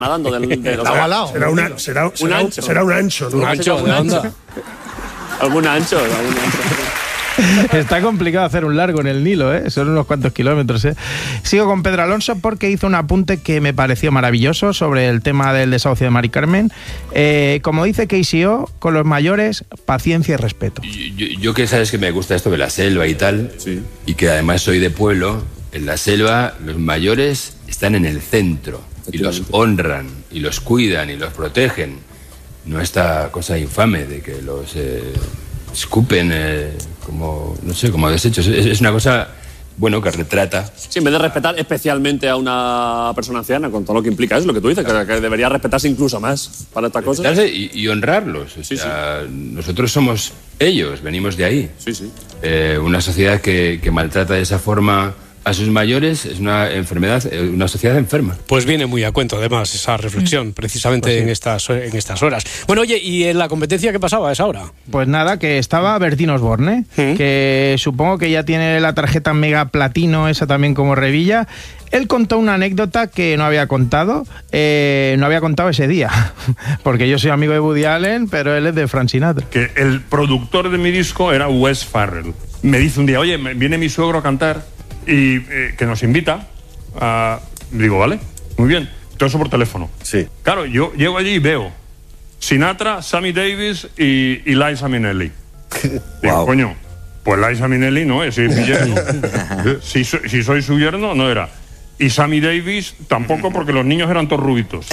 nadando del Estaba al lado. Será un ancho, ¿no? Un ancho, ¿de dónde? Algún ancho. Está complicado hacer un largo en el Nilo, ¿eh? Son unos cuantos kilómetros, ¿eh? Sigo con Pedro Alonso porque hizo un apunte que me pareció maravilloso sobre el tema del desahucio de Mari Carmen. Como dice KCO, con los mayores, paciencia y respeto. Yo que sabes que me gusta esto de la selva y tal, sí, y que además soy de pueblo, en la selva los mayores están en el centro y los honran y los cuidan y los protegen. No esta cosa infame de que los escupen como, no sé, como desechos. Es una cosa, bueno, que retrata. Sí, en vez de respetar especialmente a una persona anciana, con todo lo que implica, es lo que tú dices, que debería respetarse incluso más para estas cosas. Y honrarlos. O sea, nosotros somos ellos, venimos de ahí. Sí, sí. Una sociedad que maltrata de esa forma a sus mayores es una enfermedad, una sociedad enferma. Pues viene muy a cuento, además, esa reflexión, precisamente en estas horas. Bueno, oye, ¿y en la competencia qué pasaba a esa hora? Pues nada, que estaba Bertín Osborne, que supongo que ya tiene la tarjeta mega platino, esa también como Revilla. Él contó una anécdota que no había contado ese día, porque yo soy amigo de Woody Allen, pero él es de Frank Sinatra. Que el productor de mi disco era Wes Farrell. Me dice un día, oye, viene mi suegro a cantar y que nos invita a... Digo, vale, muy bien. Todo eso por teléfono. Sí. Claro, yo llego allí y veo Sinatra, Sammy Davis y Liza Minnelli. Digo, Wow. coño, pues Liza Minnelli no es mi yerno. si soy su yerno, no era. Y Sammy Davis tampoco, porque los niños eran todos rubitos.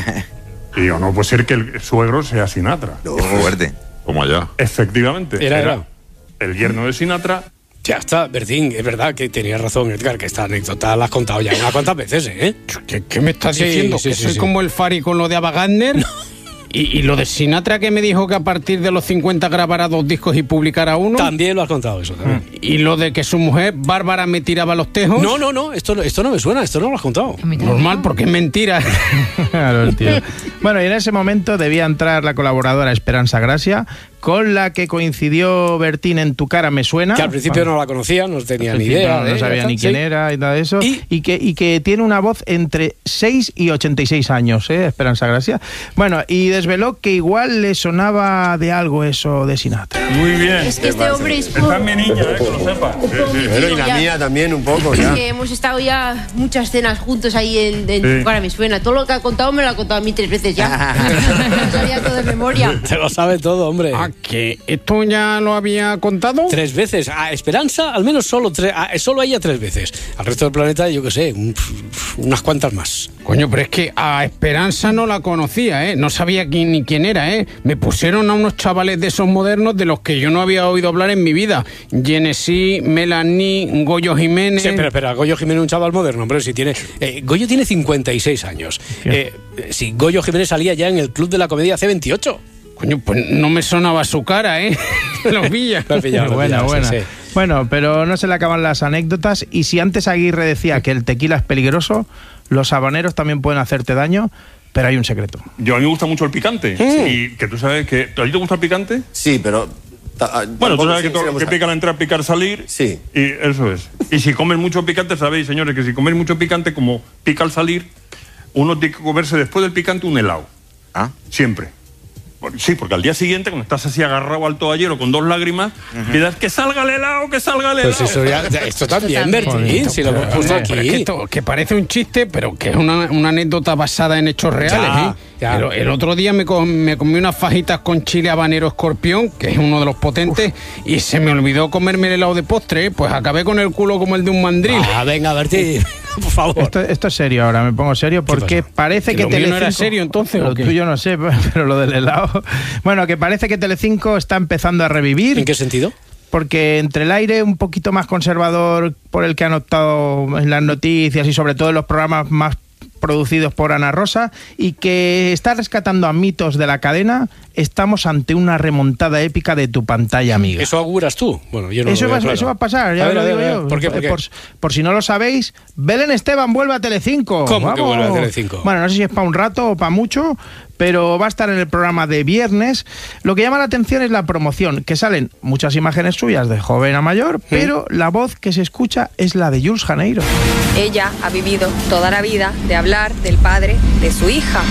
Y digo, no puede ser que el suegro sea Sinatra. No, fuerte. Como allá. Efectivamente. Era el yerno de Sinatra. Ya está, Bertín, es verdad que tenías razón, Edgar, que esta anécdota la has contado ya unas cuantas veces, ¿eh? ¿Qué me estás diciendo? Sí, ¿Que sí, soy sí. como el Fari con lo de Ava Gardner? No. ¿Y lo de Sinatra que me dijo que a partir de los 50 grabara 2 discos y publicara uno? También lo has contado eso, también. ¿Y lo de que su mujer, Bárbara, me tiraba los tejos? No, esto no me suena, esto no lo has contado. Normal, porque es mentira. Claro, tío. Bueno, y en ese momento debía entrar la colaboradora Esperanza Gracia, con la que coincidió Bertín en Tu cara me suena. Que al principio no la conocía, no tenía ni idea. No sabía ni quién era y nada de eso. Y que tiene una voz entre 6 y 86 años, Esperanza Gracia. Bueno, y desveló que igual le sonaba de algo eso de Sinatra. Muy bien. Es que este hombre es... Esta es mi niña, que lo sepa. Pero y la mía también un poco, Es ya. que hemos estado ya muchas cenas juntos ahí en Tu cara me suena. Todo lo que ha contado me lo ha contado a mí 3 veces ya. Lo sabía todo de memoria. Te lo sabe todo, hombre. ¿Que esto ya lo había contado? 3 veces. A Esperanza, al menos solo a ella 3 veces. Al resto del planeta, yo qué sé, unas cuantas más. Coño, pero es que a Esperanza no la conocía, ¿eh? No sabía ni quién era, ¿eh? Me pusieron a unos chavales de esos modernos de los que yo no había oído hablar en mi vida. Genesí, Melanie, Goyo Jiménez... Sí, espera, Goyo Jiménez es un chaval moderno, hombre, si tiene... Goyo tiene 56 años. Si Goyo Jiménez salía ya en el Club de la Comedia hace 28. Coño, pues no me sonaba su cara, ¿eh? Lo pilla. Buena. Sí. Bueno, pero no se le acaban las anécdotas. Y si antes Aguirre decía que el tequila es peligroso, los habaneros también pueden hacerte daño, pero hay un secreto. A mí me gusta mucho el picante. Y que tú sabes que... ¿A ti te gusta el picante? Sí, pero... Bueno, tú sabes que pica al entrar, picar salir. Sí. Y eso es. Y si comes mucho picante, sabéis, señores, que si coméis mucho picante, como pica al salir, uno tiene que comerse después del picante un helado. ¿Ah? Siempre. Sí, porque al día siguiente, cuando estás así agarrado al toallero con 2 lágrimas, quedas que salga el helado, que salga el helado. Pues eso ya, esto también, Bertín, si lo hemos puesto aquí. Es que esto, que parece un chiste, pero que es una anécdota basada en hechos reales, ya. Pero el otro día me comí unas fajitas con chile habanero escorpión, que es uno de los potentes, y se me olvidó comerme el helado de postre, pues acabé con el culo como el de un mandril. Venga, Bertín, por favor. Esto es serio ahora, me pongo serio, porque parece que lo mío Telecinco... no era serio, entonces, Lo tuyo no sé, pero lo del helado... Bueno, que parece que Telecinco está empezando a revivir. ¿En qué sentido? Porque entre el aire un poquito más conservador por el que han optado en las noticias y sobre todo en los programas más producidos por Ana Rosa, y que está rescatando a mitos de la cadena, estamos ante una remontada épica de Tu pantalla amiga. ¿Eso auguras tú? Bueno, yo no Eso lo veo, va a pasar, ya lo digo yo. ¿Por qué? Por si no lo sabéis, Belén Esteban vuelve a Telecinco. ¿Cómo ¡Vamos! que vuelve a Telecinco? Bueno, no sé si es para un rato o para mucho, pero va a estar en el programa de viernes. Lo que llama la atención es la promoción, que salen muchas imágenes suyas de joven a mayor, pero la voz que se escucha es la de Jules Janeiro. Ella ha vivido toda la vida de hablar hablar del padre de su hija.